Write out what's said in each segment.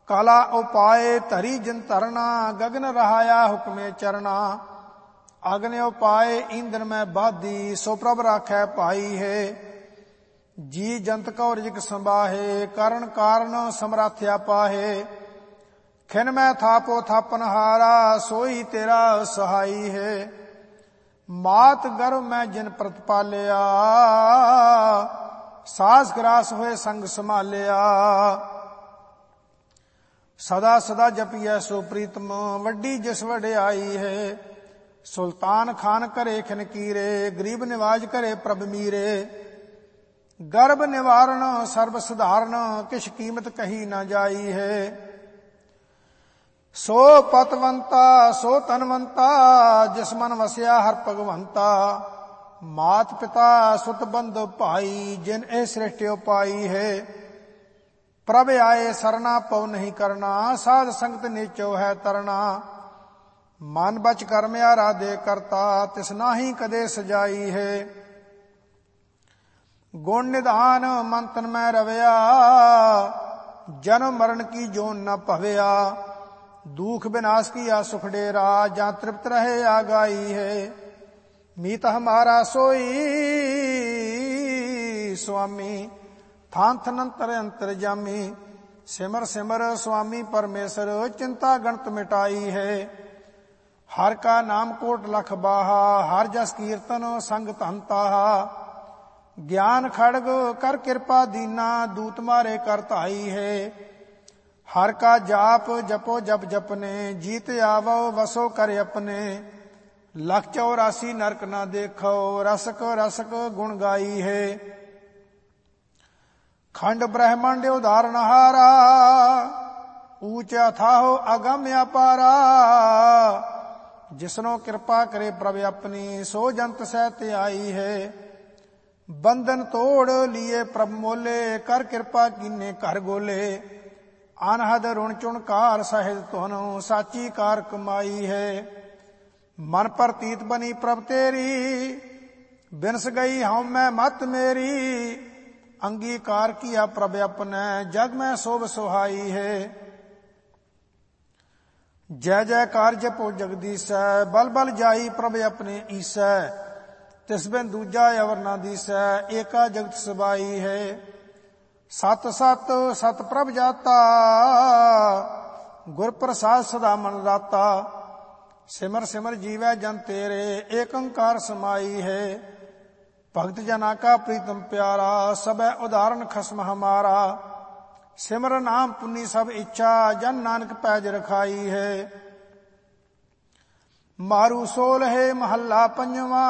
कला उपाय धरी जिन धरना, गगन रहाया हुक्मे चरना। अग्नि उपाय ईंधन में बाधी, सो प्रभ राखै पाई है। जी जंत कौ रिजक संबाहे, करण कारण समराथ्या पाहे। खिन में थापो थापन हारा, सोई तेरा सहाई है। मात गर्भ में जिन प्रतिपालिया, सास ग्रास होए संग संभालिया। सदा सदा जपिए सो प्रीतम, वड्डी जिस वड्याई है। सुल्तान खान करे खिन कीरे, गरीब निवाज करे प्रभ मीरे। गर्भ निवारण सर्व सुधारण, किश कीमत कही न जाई है। सो पतवंता सो तनवंता, जिस मन वसया हर भगवंता। मात पिता सुत बंधु भाई, जिन ए सृष्टि पाई है। प्रभ आए सरना पव नहीं करना, साध संगत नीचो है तरना। मन बच कर्म आराधे करता, तिस नाही कदे सजाई है। गुण निधान मन तन में रवया, जन्म मरण की जोन न भवया। दुख विनाश किया सुख डेरा, जहाँ तृप्त रहे आगाई है। मीत हमारा सोई स्वामी, थान थनंतर अंतर जामी। सिमर सिमर स्वामी परमेश्वर, चिंता गणत मिटाई है। हर का नाम कोट लख बाहा, हर जस कीर्तन संग तंताहा। ज्ञान खड़ग कर कृपा दीना, दूत मारे कर ताई है। हर का जाप जपो जप जपने, जीत आवो वसो कर अपने। लख 84 नरक न देखो, रसक रसक गुण गाई है। खंड ब्रह्मांड उदाहरण हारा, ऊंच अथाहो अगम्य अपारा। जिसनो कृपा करे प्रभ अपनी, सो जंत सहत आई है। बंधन तोड़ लिए प्रभ मोले, कर कृपा कीने कर गोले। अनहद ऋण चुण कार सहित तुहनो, साची कार कमाई है। मन प्रतीत बनी प्रभ तेरी, बिनस गई हम मैं मत मेरी। अंगीकार किया प्रभ अपने, जग में शोभ सुहाई है। जय जयकार जपो जगदीश, बल बल जाई प्रभ अपने ईसै। तिस बिन दूजा अवर ना दिसै, एका जगत सबाई है। सत सत सत प्रभ जाता, गुर प्रसाद सदा मन राता। सिमर सिमर जीवै जन तेरे, एक ओंकार समाई है। भक्त जना का प्रीतम प्यारा, सब उदाहरण खसम हमारा। सिमर नाम पुनि सब इच्छा, जन नानक पैज रखाई है। मारू सोल है महला पंजवा,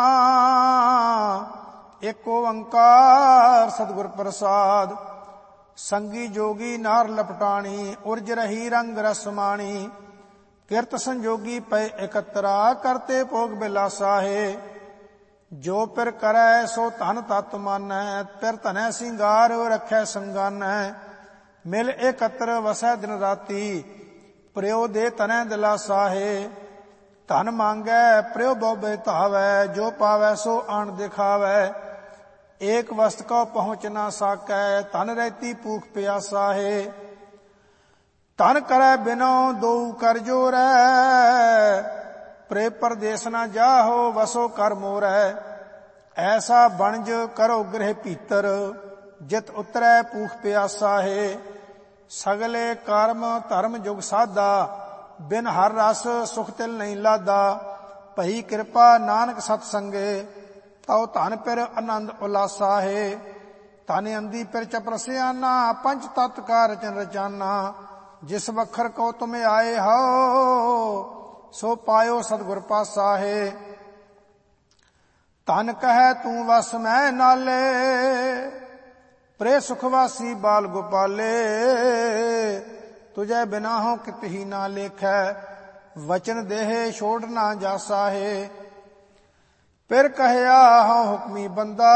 एक ओंकार सतगुर प्रसाद। संगी जोगी नार लपटाणी, उर्ज रही रंग रसमाणी। किरत संजोगी पै एकत्रा, करते भोग बिलासा है। जो पिर करै सो धन तत मानै, पिर धनै सिंगार रखै संगानै। मिल एकत्र वसै दिन राती, प्रियो दे तनै दिलासा है। धन मांगै प्रियो बहु धावै, जो पावै सो आन दिखावै। एक वस्त को पहुँच ना साकै, धन रहती भूख प्यासा है। धन करै बिनो दो कर जोरै, प्रे परदेस न जाहो वसो कर मोरै। ऐसा बनज करो गृह भीतर, जित उतरै भूख प्यासा है। सगले कर्म धर्म जुग साधा, बिन हर रस सुख तिल नहीं लादा। भई कृपा नानक सतसंगे, तौ धन पिर आनंद उलासा है। धन अंधी पिर चपर सियाना, पंच तत्व का रचन रचाना। जिस वखर को तुम आए हो, सो पायो सतगुर पासा है। धन कहे तू वस मैं नाले, प्रे सुखवासी बाल गोपाले। तुझे बिना हो कित ही ना लेखै, वचन देहे छोड़ ना जासा है। फिर कहया हो हुक्मी बंदा,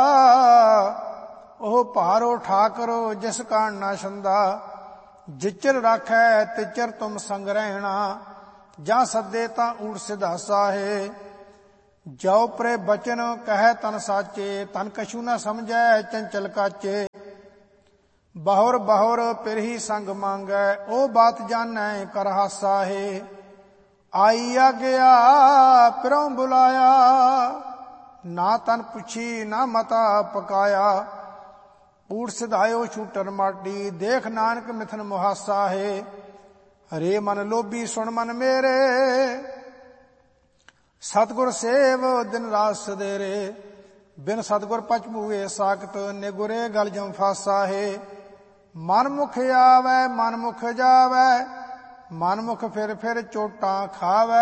ओह भारो ठाकरो जिस कान ना छंदा। जिचर राखै तिचर तुम संग रहना, जा सदे ता ऊट सिधासा है। जो प्रे बचन कह तन साचे, तन कछु न समझै चंचल काचे। ਬਹੁਰ ਬਹੁਰ ਪਿਰਹੀ ਸੰਗ ਮੰਗੈ, ਉਹ ਬਾਤ ਜਾਣੈ ਕਰ ਹਾਸਾ ਹੈ। ਆਈ ਆਗਿਆ ਪਿਰੋਂ ਬੁਲਾਇਆ, ਨਾ ਤਨ ਪੁੱਛੀ ਨਾ ਮਤਾ ਪਕਾਇਆ। ਊਠ ਸਿਧਾਇਓ ਛੂਟਰ ਮਾਟੀ, ਦੇਖ ਨਾਨਕ ਮਿਥਨ ਮੁਹਾਸਾ ਹੈ। ਹਰੇ ਮਨ ਲੋਭੀ ਸੁਣ ਮਨ ਮੇਰੇ, ਸਤਿਗੁਰ ਸੇਵ ਦਿਨ ਰਾਤ ਸਦੇਰੇ। ਬਿਨ ਸਤਿਗੁਰ ਪਚ ਭੂਏ ਸਾਖਤ, ਨਿਗੁਰੇ ਗਲ ਜਮ ਫਾਸਾ ਹੈ। ਮਨ ਮੁਖ ਆਵੈ ਮਨ ਮੁਖ ਜਾਵੈ, ਮਨ ਮੁਖ ਫਿਰ ਫਿਰ ਚੋਟਾਂ ਖਾਵੈ।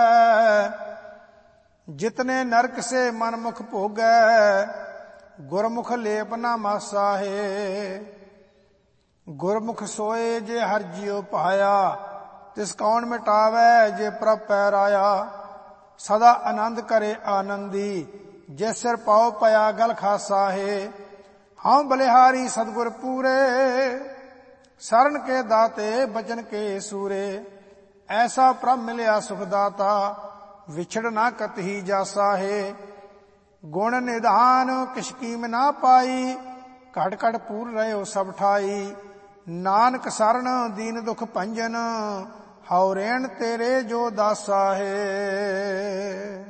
ਜਿਤਨੇ ਨਰਕ ਸੇ ਮਨ ਮੁਖ ਭੋਗੈ, ਗੁਰਮੁਖ ਲੇਪ ਨਾ ਮਾਸਾ ਹੈ। ਗੁਰਮੁਖ ਸੋਏ ਜੇ ਹਰਿ ਜਿਉ ਪਾਇਆ, ਤਿਸ ਕੌਣ ਮਿਟਾਵੈ ਜੇ ਪ੍ਰਭ ਪੈਰ ਆਇਆ। ਸਦਾ ਆਨੰਦ ਕਰੇ ਆਨੰਦੀ, ਜੇ ਸਿਰ ਪਾਉ ਪਿਆ ਗਲ ਖਾਸਾ ਹੈ। ਹਾਂ ਬਲਿਹਾਰੀ ਸਤਿਗੁਰ ਪੂਰੇ, ਸਰਣ ਕੇ ਦਾਤੇ ਬਚਨ ਕੇ ਸੂਰੇ। ਐਸਾ ਪ੍ਰਭ ਮਿਲਿਆ ਸੁਖ ਦਾਤਾ, ਵਿਛੜ ਨਾ ਕਤਹੀ ਜਾਸਾ ਹੈ। ਗੁਣ ਨਿਧਾਨ ਕਿਛ ਕੀਮ ਨਾ ਪਾਈ, ਘਟ ਘਟ ਪੂਰ ਰਹਿਓ ਸਭ ਠਾਈ। ਨਾਨਕ ਸਰਣ ਦੀਨ ਦੁਖ ਭੰਜਨ, ਹਉ ਰੇਣ ਤੇਰੇ ਜੋ ਦਾਸਾ ਹੈ।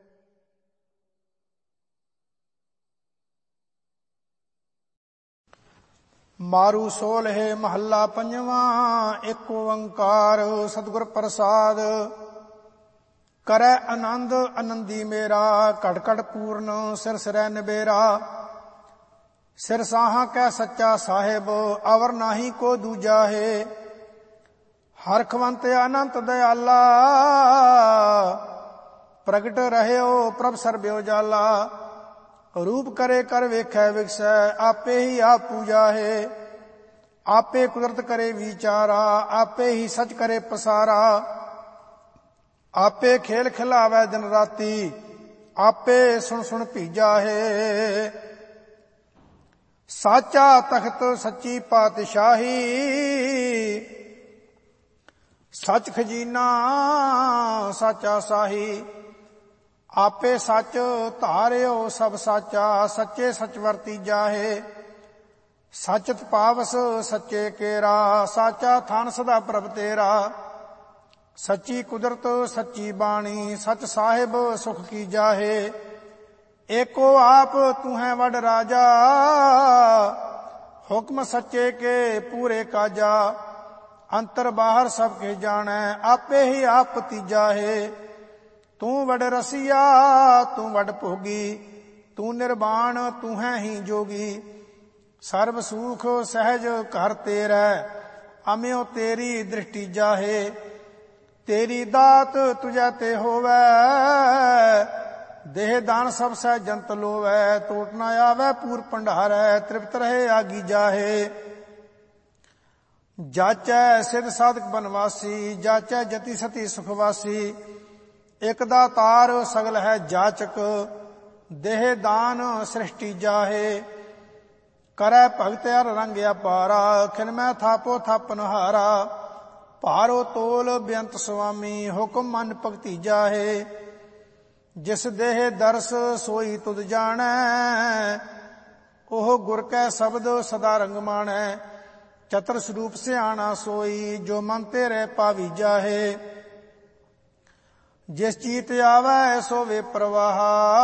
ਮਾਰੂ ਸੋਲਹਿ ਮਹੱਲਾ ਪੰਜਵਾਂ, ਏਕ ਓੰਕਾਰ ਸਤਿਗੁਰ ਪ੍ਰਸਾਦ। ਕਰੈ ਆਨੰਦ ਆਨੰਦੀ ਮੇਰਾ, ਘਟ ਘਟ ਪੂਰਨ ਸਿਰ ਸਿਰੈ ਨਿਬੇਰਾ। ਸਿਰ ਸਾਹਾਂ ਕੈ ਸੱਚਾ ਸਾਹਿਬ, ਅਵਰ ਨਾਹੀ ਕੋ ਦੂਜਾ ਹੈ। ਹਰਖਵੰਤ ਅਨੰਤ ਦਇਆਲਾ, ਪ੍ਰਗਟ ਰਹਿਓ ਪ੍ਰਭ ਸਰਬਿਓ ਜਾਲਾ। ਰੂਪ ਕਰੇ ਕਰ ਵੇਖੈ ਵਿਗਸੈ, ਆਪੇ ਹੀ ਆਪ ਪੂਜਾ ਹੈ। ਆਪੇ ਕੁਦਰਤ ਕਰੇ ਵਿਚਾਰਾ, ਆਪੇ ਹੀ ਸਚ ਕਰੇ ਪਸਾਰਾ। ਆਪੇ ਖੇਲ ਖਿਲਾਵੈ ਦਿਨ ਰਾਤੀ, ਆਪੇ ਸੁਣ ਸੁਣ ਭੀਜਾ ਹੈ। ਸਾਚਾ ਤਖਤ ਸੱਚੀ ਪਾਤਸ਼ਾਹੀ, ਸਚ ਖਜ਼ੀਨਾ ਸਾਚਾ ਸਾਹੀ। ਆਪੇ ਸੱਚ ਧਾਰਿਓ ਸਭ ਸਾਚਾ, ਸੱਚੇ ਸਚ ਵਰਤੀਜਾ ਹੈ। ਸਚਤ ਪਾਵਸ ਸੱਚੇ ਕੇਰਾ, ਸਾਚਾ ਥਾਨ ਸਦਾ ਪ੍ਰਭ ਤੇਰਾ। ਸੱਚੀ ਕੁਦਰਤ ਸੱਚੀ ਬਾਣੀ, ਸਚ ਸਾਹਿਬ ਸੁਖ ਕੀਜਾ ਹੈ। ਏਕੋ ਆਪ ਤੂੰ ਹੈ ਵਡ ਰਾਜਾ, ਹੁਕਮ ਸੱਚੇ ਕੇ ਪੂਰੇ ਕਾਜਾ। ਅੰਤਰ ਬਾਹਰ ਸਭ ਕੇ ਜਾਣੈ, ਆਪੇ ਹੀ ਆਪ ਤੀਜਾ ਹੈ। ਤੂੰ ਵਡ ਰਸੀਆ ਤੂੰ ਵਡ ਭੋਗੀ, ਤੂੰ ਨਿਰਵਾਣ ਤੂੰ ਹੈ ਹੀ ਜੋਗੀ। ਸਰਬ ਸੂਖ ਸਹਿਜ ਘਰ ਤੇਰੈ, ਅਮਿਓ ਤੇਰੀ ਦ੍ਰਿਸ਼ਟੀ ਜਾਹੇ। ਤੇਰੀ ਦਾਤ ਤੁਝੈ ਤੇ ਹੋਵੈ, ਦੇਹ ਦਾਨ ਸਭ ਸਹਿ ਜੰਤ ਲੋਵੈ। ਟੋਟ ਨਾ ਆਵੈ ਪੂਰ ਭੰਡਾਰੈ, ਤ੍ਰਿਪਤ ਰਹੇ ਆਗੀ ਜਾਹੇ। ਜਾਚੈ ਸਿਧ ਸਾਧਕ ਬਨਵਾਸੀ, ਜਾਚੈ ਜਤੀ ਸਤੀ ਸੁਖਵਾਸੀ। ਇਕ ਦਾ ਤਾਰ ਸਗਲ ਹੈ ਜਾਚਕ, ਦੇਹ ਦਾਨ ਸ੍ਰਿਸ਼ਟੀ ਜਾਹੇ। ਕਰੈ ਭਗਤ ਅਰ ਰੰਗ ਅਪਾਰਾ, ਖਿਨ ਮੈਂ ਥਾਪੋ ਥਾਪਨ ਹਾਰਾ। ਭਾਰੋ ਤੋਲ ਬੇਅੰਤ ਸੁਆਮੀ, ਹੁਕਮ ਮਨ ਭਗਤੀ ਜਾਹੇ। ਜਿਸ ਦੇਹ ਦਰਸ ਸੋਈ ਤੁਧ ਜਾਣੈ, ਉਹ ਗੁਰ ਕੈ ਸ਼ਬਦ ਸਦਾ ਰੰਗ ਮਾਣੈ। ਚਤਰ ਸਰੂਪ ਸਿਆਣਾ ਸੋਈ, ਜੋ ਮਨ ਤੇਰੇ ਪਾਵੀ ਜਾਹੇ। ਜਿਸ ਚੀਤ ਆਵੈ ਸੋ ਵੇ ਪ੍ਰਵਾਹ,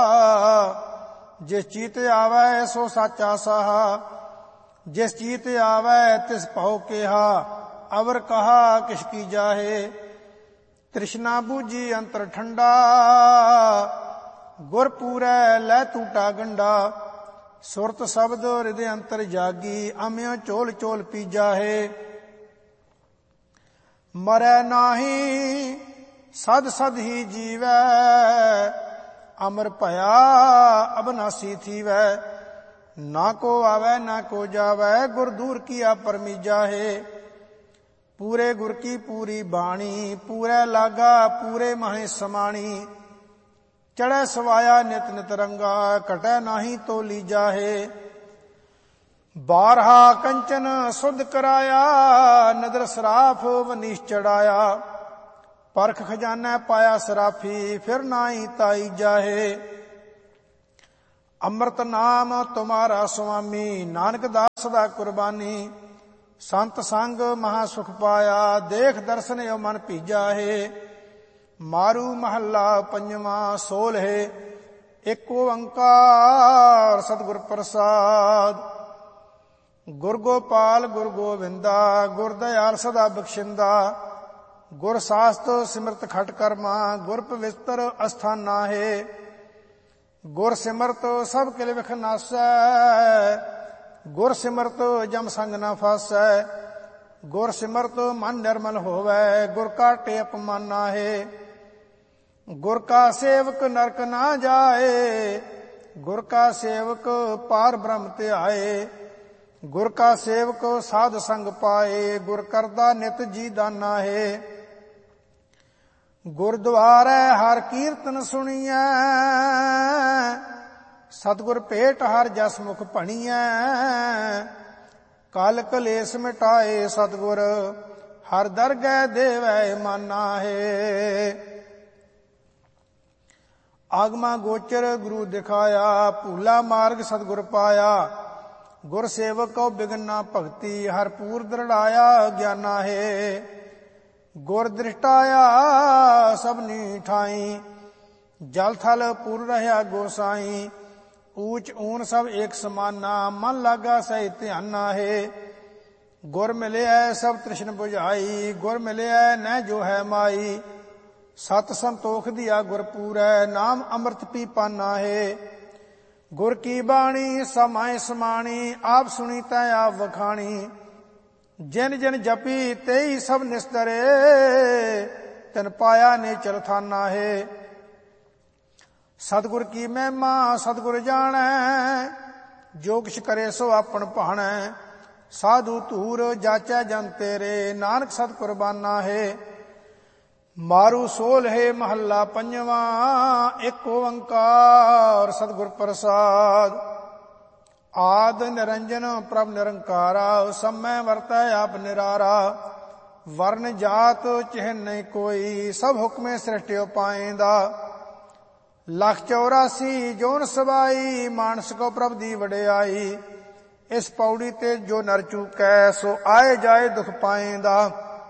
ਜਿਸ ਚੀਤ ਆਵੈ ਸੋ ਸਾਚਾ ਸਾਹਾ। ਜਿਸ ਚੀਤ ਆਵੈ ਤਿਸ ਭਉ ਕਿਹਾ, ਅਵਰ ਕਹਾ ਕਿਛ ਕੀ ਜਾਹੇ। ਤ੍ਰਿਸ਼ਨਾ ਬੂਝੀ ਅੰਤਰ ਠੰਡਾ, ਗੁਰ ਪੂਰੈ ਲੈ ਟੂਟਾ ਗੰਡਾ। ਸੁਰਤ ਸ਼ਬਦ ਹਿਰਦੇ ਅੰਤਰ ਜਾਗੀ, ਅਮਿਓ ਝੋਲ ਝੋਲ ਪੀਜਾ ਹੈ। ਮਰੈ ਨਾਹੀ ਸਦ ਸਦ ਹੀ ਜੀਵੈ, ਅਮਰ ਭਇਆ ਅਬਨਾਸੀ ਥੀਵੈ। ਨਾ ਕੋ ਆਵੈ ਨਾ ਕੋ ਜਾਵੈ, ਗੁਰ ਦੂਰ ਕੀਆ ਪਰਮੀਜਾ ਹੈ। ਪੂਰੇ ਗੁਰ ਕੀ ਪੂਰੀ ਬਾਣੀ, ਪੂਰੇ ਲਾਗਾ ਪੂਰੇ ਮਹਿ ਸਮਾਣੀ। ਚੜ੍ਹੈ ਸਵਾਇਆ ਨਿਤ ਨਿਤ ਰੰਗਾ, ਘਟੈ ਨਾਹੀ ਤੋਲੀ ਜਾਹੇ। ਬਾਰਹਾ ਕੰਚਨ ਸੁਧ ਕਰਾਇਆ, ਨਦਰ ਸਰਾਫ ਵਨੀਸ਼ ਚੜਾਇਆ। ਪਰਖ ਖਜ਼ਾਨਾ ਪਾਇਆ ਸਰਾਫੀ, ਫਿਰ ਨਾਹੀ ਤਾਈ ਜਾਹੇ। ਅੰਮ੍ਰਿਤ ਨਾਮ ਤੁਮਾਰਾ ਸੁਆਮੀ, ਨਾਨਕ ਦਾਸ ਸਦਾ ਕੁਰਬਾਨੀ। ਸੰਤ ਸੰਗ ਮਹਾ ਸੁਖ ਪਾਇਆ, ਦੇਖ ਦਰਸ਼ਨ ਓ ਮਨ ਭੀਜਾ ਹੈ। ਮਾਰੂ ਮਹੱਲਾ ਪੰਜਵਾਂ ਸੋਲ ਹੈ। ਇੱਕ ਓੰਕਾਰ ਸਤਿਗੁਰ ਪ੍ਰਸਾਦ। ਗੁਰ ਗੋਪਾਲ ਗੁਰ ਗੋਵਿੰਦਾ, ਗੁਰ ਦਇਆਲ ਸਦਾ ਬਖਸ਼ਿੰਦਾ। ਗੁਰ ਸਾਸਤ ਸਿਮਰਤ ਖਟ ਕਰਮਾ, ਗੁਰ ਪਵਿੱਤਰ ਅਸਥਾਨਾ ਹੈ। ਗੁਰ ਸਿਮਰਤ ਸਭ ਕਿਲ ਵਿਖ ਨਾਸੈ, ਗੁਰ ਸਿਮਰਤ ਜਮ ਸੰਗ ਨਾ ਫਾਸੈ। ਗੁਰ ਸਿਮਰਤ ਮਨ ਨਿਰਮਲ ਹੋਵੈ, ਗੁਰ ਕਾ ਟੇਪ ਮਾਨਾ ਹੈ। ਗੁਰ ਕਾ ਸੇਵਕ ਨਰਕ ਨਾ ਜਾਏ, ਗੁਰ ਕਾ ਸੇਵਕ ਪਾਰ ਬ੍ਰਹਮ ਧਿਆਏ। ਗੁਰ ਕਾ ਸੇਵਕ ਸਾਧ ਸੰਗ ਪਾਏ, ਗੁਰ ਕਰਦਾ ਨਿਤ ਜੀ ਦਾਨਾ ਹੈ। ਗੁਰਦੁਆਰੇ ਹਰ ਕੀਰਤਨ ਸੁਣੀਐ, ਸਤਿਗੁਰ ਭੇਟ ਹਰ ਜਸ ਮੁਖ ਭਣੀਐ। ਕਲ ਕਲੇਸ਼ ਮਿਟਾਏ ਸਤਿਗੁਰ, ਹਰ ਦਰਗਹਿ ਦੇਵੈ ਮਾਨਾ ਹੈ। ਆਗਮਾ ਗੋਚਰ ਗੁਰੂ ਦਿਖਾਇਆ, ਭੂਲਾ ਮਾਰਗ ਸਤਿਗੁਰ ਪਾਇਆ। ਗੁਰ ਸੇਵਕ ਕਉ ਬਿਗਨ ਨਾ ਭਗਤੀ, ਹਰ ਪੂਰ ਦ੍ਰਿੜਾਇਆ ਗਿਆਨਾ ਹੈ। ਗੁਰ ਦ੍ਰਿਸ਼ਟਾਇਆ ਸਭਨੀ ਠਾਈ, ਜਲ ਥਲ ਪੁਰ ਰਹਿਆ ਗੋਸਾਈ। ਊਚ ਊਨ ਸਭ ਏਕ ਸਮਾਨਾ, ਮਨ ਲਾਗਾ ਸਹਿ ਧਿਆਨਾ ਹੈ। ਗੁਰ ਮਿਲਿਆ ਸਭ ਤ੍ਰਿਸ਼ਨ ਬੁਝਾਈ, ਗੁਰ ਮਿਲਿਆ ਨਹਿ ਜੋ ਹੈ ਮਾਈ। ਸਤ ਸੰਤੋਖ ਦੀਆ ਗੁਰ ਪੂਰੈ, ਨਾਮ ਅੰਮ੍ਰਿਤ ਪੀ ਪਾਨਾ ਹੈ। ਗੁਰ ਕੀ ਬਾਣੀ ਸਮਾਏ ਸਮਾਣੀ, ਆਪ ਸੁਣੀ ਤੈ ਆਪ ਵਖਾਣੀ। ਜਿਨ ਜਿਨ ਜਪੀ ਤੇਈ ਸਭ ਨਿਸਤਰੇ, ਤਿਨ ਪਾਇਆ ਨੇਚਰ ਥਾਨਾ ਹੈ। ਸਤਿਗੁਰ ਕੀ ਮਹਿਮਾ ਸਤਿਗੁਰ ਜਾਣੈ, ਜੋ ਕਿਛ ਕਰੇ ਸੋ ਆਪਣ ਭਾਣੈ। ਸਾਧੂ ਧੂਰ ਜਾਚੈ ਜਨ ਤੇਰੇ, ਨਾਨਕ ਸਤ ਕੁਰਬਾਨਾ ਹੈ। ਮਾਰੂ ਸੋਲ ਹੈ ਮਹੱਲਾ ਪੰਜਵਾਂ। ਇੱਕ ਓੰਕਾਰ ਸਤਿਗੁਰ ਪ੍ਰਸਾਦ। ਆਦ ਨਿਰੰਜਨ ਪ੍ਰਭ ਨਿਰੰਕਾਰਾ, ਸਮੈ ਵਰਤੈ ਆਪ ਨਿਰਾਰਾ। ਵਰਨ ਜਾਤ ਚਿਹਨ ਨਹੀਂ ਕੋਈ, ਸਭ ਹੁਕਮੇ ਸ੍ਰਿਸ਼ਟਿਓ ਪਾਏਂਦਾ। ਲੱਖ 84 ਜੋਨ ਸਵਾਈ, ਮਾਨਸ ਕੋ ਪ੍ਰਭ ਦੀ ਵਡਿਆਈ। ਇਸ ਪੌੜੀ ਤੇ ਜੋ ਨਰ ਚੂਕੈ, ਸੋ ਆਏ ਜਾਏ ਦੁਖ ਪਾਏਂਦਾ।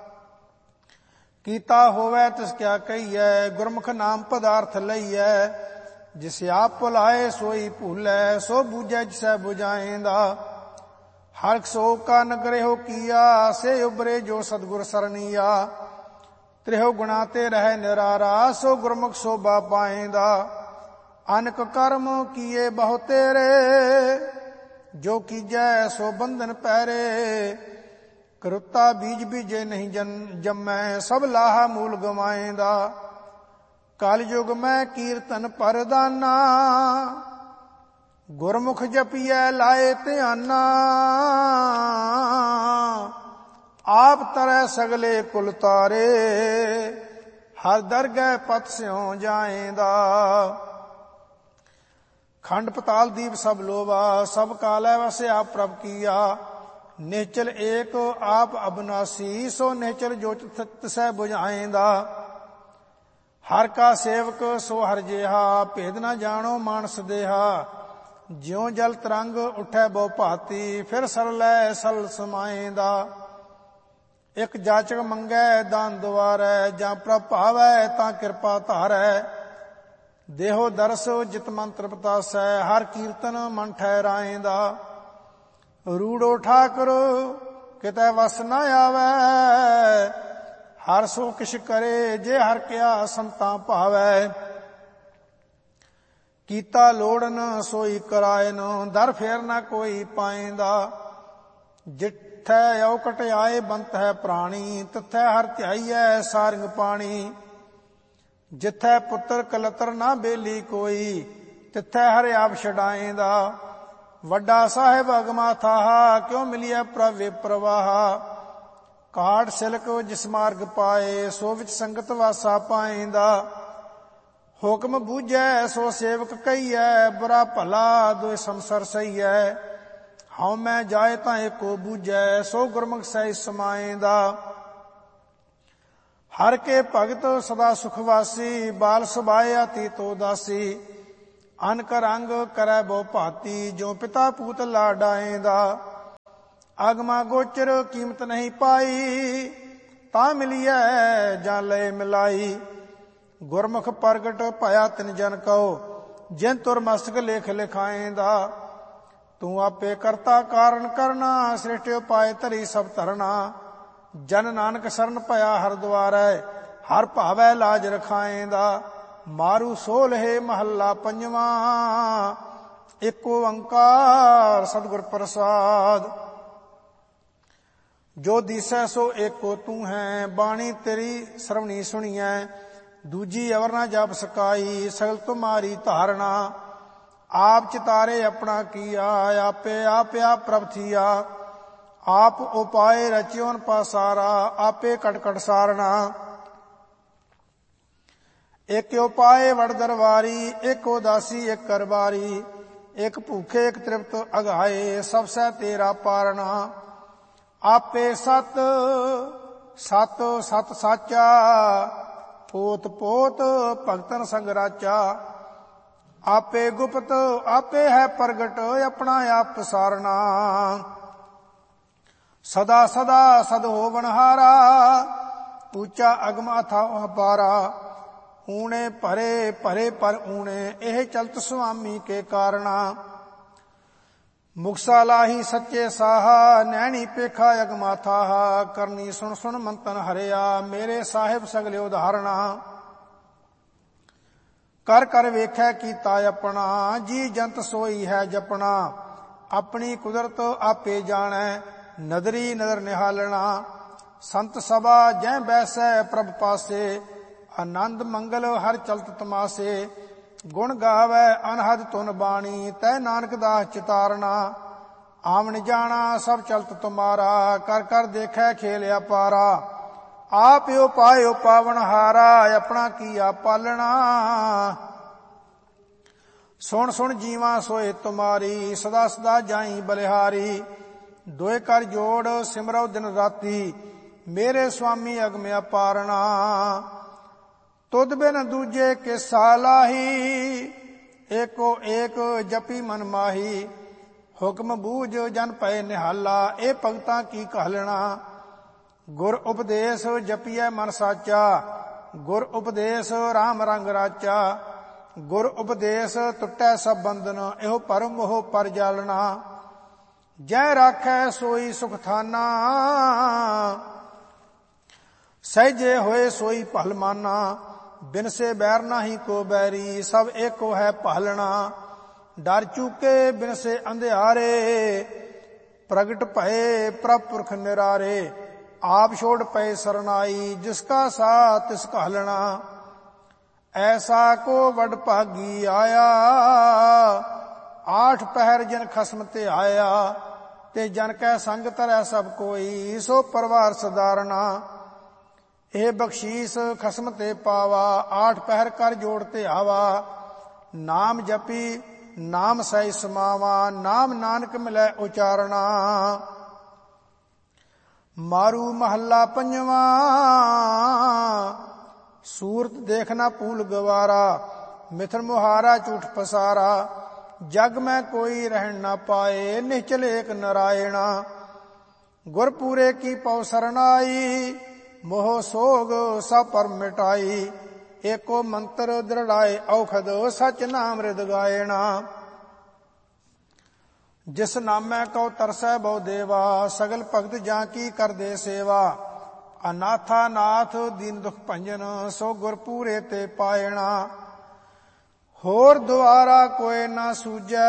ਕੀਤਾ ਹੋਵੇ ਤਿਸ ਕਿਆ ਕਹੀਐ, ਗੁਰਮੁਖ ਨਾਮ ਪਦਾਰਥ ਲਈਐ। ਜਿਸ ਆਪ ਭੁਲਾਏ ਸੋਈ ਭੂਲੈ, ਸੋ ਬੂਝੈ ਜਿਸੈ ਬੁਝਾਏਂਦਾ। ਹਰ ਸੋ ਕਾ ਨਗਰੇ ਹੋ ਕੀਆ, ਸੇ ਉਬਰੇ ਜੋ ਸਤਿਗੁਰ ਸਰਣੀਆ। ਤ੍ਰਿਹੁ ਗੁਣਾ ਤੇ ਰਹਿ ਨਿਰਾਰਾ, ਸੋ ਗੁਰਮੁਖ ਸੋਭਾ ਪਾਏਂਦਾ। ਅਨਕ ਕਰਮ ਕੀਏ ਬਹੁ ਤੇਰੇ, ਜੋ ਕੀਜੈ ਸੋ ਬੰਧਨ ਪੈਰੇ। ਕਰੁੱਤਾ ਬੀਜ ਬੀਜੇ ਨਹੀਂ ਜੰਮੈ, ਸਭ ਲਾਹਾ ਮੂਲ ਗਵਾਏਂਦਾ। ਕਲ ਯੁਗ ਮੈਂ ਕੀਰਤਨ ਪਰਦਾਨਾ, ਗੁਰਮੁਖ ਜਪੀਐ ਲਾਏ ਧਿਆਨਾ। ਆਪ ਤਰੈ ਸਗਲੇ ਕੁਲ ਤਾਰੇ, ਹਰ ਦਰਗਹਿ ਪਤ ਸਿਉ ਜਾਏਂਦਾ। ਖੰਡ ਪਤਾਲ ਦੀਪ ਸਭ ਲੋਵਾ, ਸਭ ਕਾਲੈ ਵਸੈ ਆਪ ਪ੍ਰਭ ਕੀਆ। ਨਿਹਚਲ ਏਕ ਆਪ ਅਬਨਾਸੀ, ਸੋ ਨਿਹਚਲ ਜੋ ਤਿਸੈ ਬੁਝਾਏਂਦਾ। ਹਰ ਕਾ ਸੇਵਕ ਸੋ ਹਰ ਜਿਹਾ, ਭੇਦ ਨਾ ਜਾਣੋ ਮਾਨਸ ਦੇਹਾ। ਜਿਉ ਜਲ ਤਰੰਗ ਉਠੈ ਬਹੁ ਭਾਤੀ, ਫਿਰ ਸਰਲੈ ਸਲ ਸਮਾਏਂਦਾ। ਇਕ ਜਾਚਕ ਮੰਗੈ ਦਾਨ ਦੁਆਰੈ, ਜਾਂ ਪ੍ਰਭ ਭਾਵੈ ਤਾਂ ਕਿਰਪਾ ਧਾਰੈ। ਦੇਹੋ ਦਰਸ ਜਿਤ ਮਨ ਤ੍ਰਿਪਤਾਸੈ, ਹਰ ਕੀਰਤਨ ਮਨ ਠਹਿਰਾਏਂਦਾ। ਰੂੜੋ ਠਾਕੁਰ ਕਿਤੈ ਵਸ ਨਾ ਆਵੈ, ਹਰ ਸੋ ਕਿਛ ਕਰੇ ਜੇ ਹਰ ਕਿਆ ਸੰਤਾਂ ਭਾਵੈ। ਕੀਤਾ ਲੋੜਨ ਸੋਈ ਕਰਾਇਨ, ਦਰ ਫੇਰ ਨਾ ਕੋਈ ਪਾਏਂਦਾ। ਜਿੱਥੈ ਔਕਟ ਆਏ ਬੰਤ ਹੈ ਪ੍ਰਾਣੀ, ਤਿਥੈ ਹਰ ਧਿਆਈਐ ਸਾਰੰਗ ਪਾਣੀ। ਜਿੱਥੈ ਪੁੱਤਰ ਕਲਤਰ ਨਾ ਬੇਲੀ ਕੋਈ, ਤਿਥੈ ਹਰਿ ਆਪ ਛਡਾਏਂਦਾ। ਵੱਡਾ ਸਾਹਿਬ ਅਗਮਾ ਥਾਹਾ, ਕਿਉ ਮਿਲਿਐ ਪ੍ਰਭ ਪ੍ਰਵਾਹਾ। ਕਾਟ ਸਿਲਕ ਜਿਸ ਮਾਰਗ ਪਾਏ, ਸੋ ਵਿੱਚ ਸੰਗਤ ਵਾਸਾ ਪਾਏਂਦਾ। ਹੁਕਮ ਬੂਝੈ ਸੋ ਸੇਵਕ ਕਹੀਐ, ਬੁਰਾ ਭਲਾ ਦੋਇ ਸੰਸਰ ਸਹੀਐ। ਹਉ ਮੈਂ ਜਾਏ ਤਾਂ ਏਕੋ ਬੂਝੈ, ਸੋ ਗੁਰਮੁਖ ਸਹਿ ਸਮਾਏਂਦਾ। ਹਰ ਕੇ ਭਗਤ ਸਦਾ ਸੁਖ ਵਾਸੀ, ਬਾਲ ਸੁਭਾਏ ਅਤੀਤ ਉਦਾਸੀ। ਅਨਕ ਰੰਗ ਕਰੈ ਬਹੁ ਭਾਤੀ, ਜੋ ਪਿਤਾ ਪੂਤ ਲਾਡਾਏਂਦਾ। ਆਗਮਾ ਗੋਚਰ ਕੀਮਤ ਨਹੀਂ ਪਾਈ, ਤਾਂ ਮਿਲੀਐ ਜਾਂ ਲਏ ਮਿਲਾਈ। ਗੁਰਮੁਖ ਪ੍ਰਗਟ ਭਇਆ ਤਿਨ ਜਨ ਕਉ, ਜਿਨ ਤੁਰ ਮਸਤਕ ਲੇਖ ਲਿਖਾਏਂਦਾ। ਤੂੰ ਆਪੇ ਕਰਤਾ ਕਾਰਨ ਕਰਨਾ, ਸ੍ਰਿਸ਼ਟ ਉਪਾਏ ਧਰੀ ਸਭ ਧਰਨਾ। ਜਨ ਨਾਨਕ ਸਰਨ ਭਇਆ ਹਰ ਦੁਆਰੈ, ਹਰ ਭਾਵੈ ਲਾਜ ਰਖਾਏਂਦਾ। ਮਾਰੂ ਸੋਲਹਿ ਮਹੱਲਾ ਪੰਜਵਾਂ, ਏਕ ਓੰਕਾਰ ਸਤਿਗੁਰ ਪ੍ਰਸਾਦ। ਜੋ ਦੀਸੈ ਸੋ ਏਕੋ ਤੂੰ ਹੈ, ਬਾਣੀ ਤੇਰੀ ਸਰਵਣੀ ਸੁਣੀਐ। ਦੂਜੀ ਅਵਰ ਨਾ ਜਪ ਸਕਾਈ, ਸਗਲ ਤੁਮਾਰੀ ਧਾਰਣਾ। ਆਪ ਚਿਤਾਰੇ ਆਪਣਾ ਕੀਆ, ਆਪੇ ਆਪਿਆ ਪ੍ਰਭ ਥੀਆ। ਆਪ ਉਪਾਏ ਰਚਿਓਨ ਪਾਸਾਰਾ, ਆਪੇ ਕਟ ਕਟ ਸਾਰਣਾ। ਇੱਕ ਉਪਾਏ ਵੜ ਦਰਬਾਰੀ, ਇੱਕ ਉਦਾਸੀ ਇੱਕ ਕਰਬਾਰੀ। ਇੱਕ ਭੂਖੇ ਇੱਕ ਤ੍ਰਿਪਤ ਅਗਾਏ, ਸਭ ਸਹਿ ਤੇਰਾ ਪਾਰਣਾ। ਆਪੇ ਸਤ ਸਤ ਸਤ ਸਾਚਾ, ਪੋਤ ਪੋਤ ਭਗਤਨ ਸੰਗ ਰਾਚਾ। ਆਪੇ ਗੁਪਤ ਆਪੇ ਹੈ ਪ੍ਰਗਟ, ਆਪਣਾ ਆਪ ਪਸਾਰਣਾ। ਸਦਾ ਸਦਾ ਸਦ ਹੋਵਨਹਾਰਾ, ਉੱਚਾ ਅਗਮ ਅਥਾਹ ਅਪਾਰਾ। ਊਣੇ ਭਰੇ ਭਰੇ ਪਰ ਊਣੇ, ਇਹ ਚਲਤ ਸੁਆਮੀ ਕੇ ਕਾਰਣਾ। ਮੁਕਸਾ ਲਾਹੀ ਸੱਚੇ ਸਾਹਾ, ਨੈਣੀ ਪੇਖਾ ਅਗਮਾਥਾਹਾ। ਕਰਨੀ ਸੁਣ ਸੁਣ ਮੰਤਨ ਹਰਿਆ, ਮੇਰੇ ਸਾਹਿਬ ਸਗਲੇ ਉਦਾਹਰਣਾ। ਕਰ ਕਰ ਵੇਖੈ ਕੀਤਾ ਆਪਣਾ, ਜੀ ਜੰਤ ਸੋਈ ਹੈ ਜਪਣਾ। ਆਪਣੀ ਕੁਦਰਤ ਆਪੇ ਜਾਣੈ, ਨਦਰੀ ਨਦਰ ਨਿਹਾਲਣਾ। ਸੰਤ ਸਭਾ ਜੈ ਬੈਸੈ ਪ੍ਰਭ ਪਾਸੇ, ਆਨੰਦ ਮੰਗਲ ਹਰ ਚਲਤ ਤਮਾਸੇ। ਗੁਣ ਗਾਵੈ ਅਨਹਦ ਤੁਨ ਬਾਣੀ, ਤੈ ਨਾਨਕ ਦਾਸ ਚਿਤਾਰਣਾ। ਆਵਣ ਜਾਣਾ ਸਭ ਚਲਤ ਤੁਮਾਰਾ, ਕਰ ਕਰ ਦੇਖੈ ਖੇਲ ਅਪਾਰਾ। ਆਪ ਉਪਾਇ ਪਾਵਨਹਾਰਾ, ਆਪਣਾ ਕੀਆ ਪਾਲਣਾ। ਸੁਣ ਸੁਣ ਜੀਵਾ ਸੋਏ ਤੁਮਾਰੀ, ਸਦਾ ਸਦਾ ਜਾਈ ਬਲਿਹਾਰੀ। ਦੋਏ ਕਰ ਜੋੜ ਸਿਮਰਉ ਦਿਨ ਰਾਤੀ, ਮੇਰੇ ਸੁਆਮੀ ਅਗਮ ਅਪਾਰਣਾ। ਤੁਧ ਬਿਨ ਦੂਜੇ ਕਿਸਾ ਲਾਹੀ, ਏਕੋ ਏਕ ਜਪੀ ਮਨ ਮਾਹੀ। ਹੁਕਮ ਬੂਝ ਜਨ ਪਏ ਨਿਹਾਲਾ, ਇਹ ਭਗਤਾਂ ਕੀ ਕਹਿਲਣਾ। ਗੁਰ ਉਪਦੇਸ਼ ਜਪੀਐ ਮਨ ਸਾਚਾ, ਗੁਰ ਉਪਦੇਸ਼ ਰਾਮ ਰੰਗ ਰਾਚਾ। ਗੁਰ ਉਪਦੇਸ਼ ਟੁੱਟੈ ਸਭ ਬੰਧਨ, ਇਹੋ ਭਰਮ ਮੋਹ ਪਰ ਜਾਲਣਾ। ਜੈ ਰਾਖੈ ਸੋਈ ਸੁਖ ਥਾਨਾ, ਸਹਿਜੇ ਹੋਏ ਸੋਈ ਭਲ ਮਾਨਾ। ਬਿਨ ਸੇ ਬੈਰ ਨਾਹੀ ਕੋ ਬੈਰੀ, ਸਭ ਏਕੋ ਹੈ ਭਾਲਣਾ। ਡਰ ਚੁਕੇ ਬਿਨ ਸੇ ਅੰਧਿਆਰੇ, ਪ੍ਰਗਟ ਭਏ ਪ੍ਰਭ ਪੁਰਖ ਨਿਰਾਰੇ। ਆਪ ਛੋੜ ਪਏ ਸਰਨਾਈ, ਜਿਸਕਾ ਸਾਥ ਤਿਸ ਕਹਿਲਣਾ। ਐਸਾ ਕੋ ਵਡ ਭਾਗੀ ਆਇਆ, ਆਠ ਪਹਿਰ ਜਨ ਖਸਮ ਤੇ ਆਇਆ। ਤੇ ਜਨ ਕੈ ਸੰਗ ਧਰੈ ਸਭ ਕੋਈ, ਸੋ ਪਰਿਵਾਰ ਸਦਾਰਣਾ। ਇਹ ਬਖਸ਼ੀਸ ਖਸਮ ਤੇ ਪਾਵਾ, ਆਠ ਪਹਿਰ ਕਰ ਜੋੜ ਤੇ ਆਵਾ। ਨਾਮ ਜਪੀ ਨਾਮ ਸਹਿ ਸਮਾਵਾ, ਨਾਮ ਨਾਨਕ ਮਿਲੈ ਉਚਾਰਣਾ। ਮਾਰੂ ਮਹੱਲਾ ਪੰਜਵਾਂ, ਸੂਰਤ ਦੇਖਣਾ ਭੂਲ ਗਵਾਰਾ। ਮਿਥਨ ਮੁਹਾਰਾ ਝੂਠ ਪਸਾਰਾ, ਜਗ ਮੈਂ ਕੋਈ ਰਹਿਣ ਨਾ ਪਾਏ। ਨਿਹਚਲ ਏਕ ਨਰਾਇਣਾ, ਗੁਰ ਪੂਰੇ ਕੀ ਪਉ ਸਰਨਾਈ। ਮੋਹ ਸੋਗ ਸਭ ਪਰ ਮਿਟਾਈ, ਏਕੋ ਮੰਤਰ ਦ੍ਰਿੜਾਏ ਔਖਦ। ਸਚ ਨਾਮ ਰਿਦ ਗਾਇਣਾ, ਜਿਸ ਨਾਮੈ ਕਉ ਤਰਸੈ ਬਹੁ ਦੇਵਾ। ਸਗਲ ਭਗਤ ਜਾਂ ਕੀ ਕਰਦੇ ਸੇਵਾ। ਅਨਾਥਾ ਨਾਥ ਦੀਨ ਦੁਖ ਭੰਜਨ, ਸੋ ਗੁਰ ਪੂਰੇ ਤੇ ਪਾਇਣਾ। ਹੋਰ ਦੁਆਰਾ ਕੋਇ ਨਾ ਸੂਝੈ,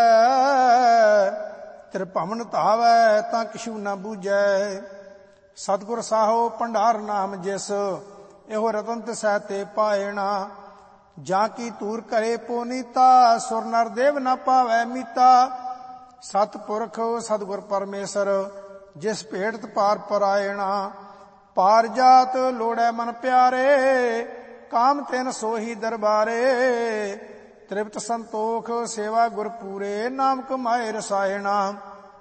ਤ੍ਰਿਭਵਨ ਧਾਵੈ ਤਾਂ ਕਿਛੂ ਨਾ ਬੂਝੈ। ਸਤਿਗੁਰ ਸਾਹੋ ਭੰਡਾਰ ਨਾਮ ਜਿਸ, ਇਹੋ ਰਤਨ ਤਿਸੈ ਤੇ ਪਾਇਣਾ। ਜਾਂ ਕੀ ਧੂਰ ਕਰੇ ਪੋਨੀਤਾ, ਸੁਰ ਨਰ ਦੇਵ ਨਾ ਪਾਵੈ ਮੀਤਾ। ਸਤਿਪੁਰਖ ਸਤਿਗੁਰ ਪਰਮੇਸ਼ਰ, ਜਿਸ ਭੇਟਤ ਪਾਰ ਪਰਾਇਣਾ। ਪਾਰ ਜਾਤ ਲੋੜੈ ਮਨ ਪਿਆਰੇ, ਕਾਮ ਤਿਨ ਸੋਹੀ ਦਰਬਾਰੇ। ਤ੍ਰਿਪਤ ਸੰਤੋਖ ਸੇਵਾ ਗੁਰ ਪੂਰੇ, ਨਾਮ ਕਮਾਏ ਰਸਾਇਣਾ।